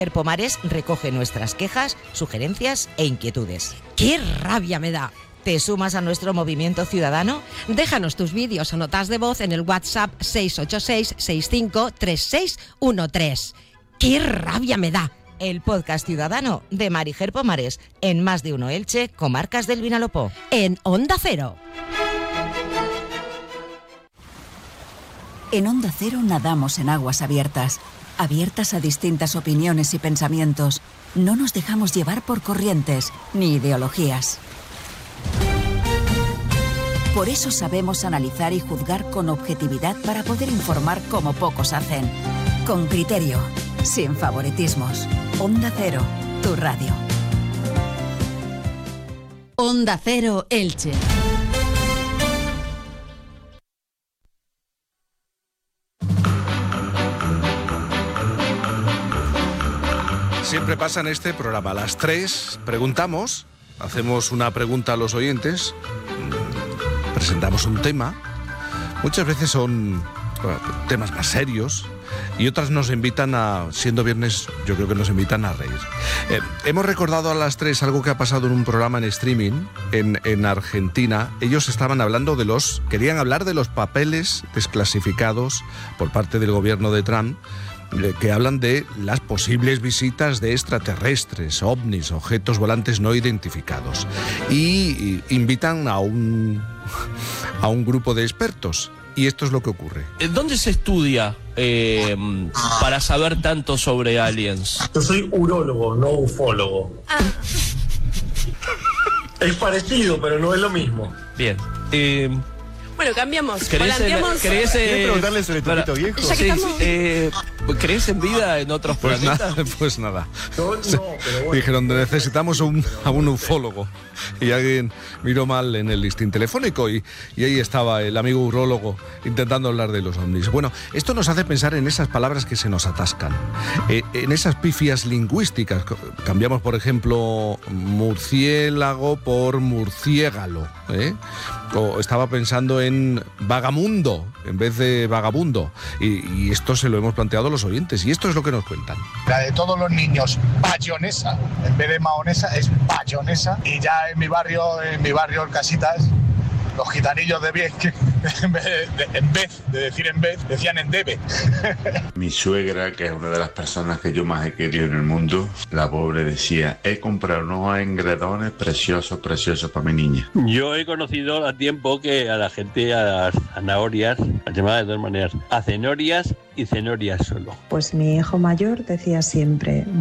Pomares recoge nuestras quejas, sugerencias e inquietudes. ¡Qué rabia me da! ¿Te sumas a nuestro movimiento ciudadano? Déjanos tus vídeos o notas de voz en el WhatsApp 686-653613. ¡Qué rabia me da! El podcast ciudadano de Marijer Pomares, en Más de Uno Elche, comarcas del Vinalopó. En Onda Cero. En Onda Cero nadamos en aguas abiertas a distintas opiniones y pensamientos. No nos dejamos llevar por corrientes ni ideologías. Por eso sabemos analizar y juzgar con objetividad para poder informar como pocos hacen. Con criterio, sin favoritismos. Onda Cero, tu radio. Onda Cero Elche. Siempre pasa en este programa. A las 3 preguntamos, hacemos una pregunta a los oyentes, presentamos un tema. Muchas veces son temas más serios y otras nos invitan a, siendo viernes, yo creo que nos invitan a reír. Hemos recordado a las 3 algo que ha pasado en un programa en streaming en Argentina. Ellos estaban hablando querían hablar de los papeles desclasificados por parte del gobierno de Trump, que hablan de las posibles visitas de extraterrestres, ovnis, objetos volantes no identificados. Y invitan a un grupo de expertos. Y esto es lo que ocurre. ¿Dónde se estudia para saber tanto sobre aliens? Yo soy urólogo, no ufólogo. Es parecido, pero no es lo mismo. Bien. Bueno, cambiamos. ¿Querés preguntarle sobre tu pito viejo? Ya que estamos... ¿Crees en vida en otros planetas? Pues nada. No, pero bueno. Dijeron, necesitamos a un ufólogo. Y alguien miró mal en el listín telefónico y ahí estaba el amigo urólogo intentando hablar de los ovnis. Bueno, esto nos hace pensar en esas palabras que se nos atascan, en esas pifias lingüísticas. Cambiamos, por ejemplo, murciélago por murciégalo, O estaba pensando en vagamundo en vez de vagabundo. Y esto se lo hemos planteado a los oyentes. Y esto es lo que nos cuentan. La de todos los niños, bayonesa. En vez de mahonesa es bayonesa. Y ya en mi barrio en Casitas, los gitanillos de Viez, que en vez de decir en vez, decían en debe. Mi suegra, que es una de las personas que yo más he querido en el mundo, la pobre decía, he comprado unos engradones preciosos para mi niña. Yo he conocido a tiempo que a la gente, a las zanahorias, las llamadas de dos maneras, a cenorias y cenorias solo. Pues mi hijo mayor decía siempre,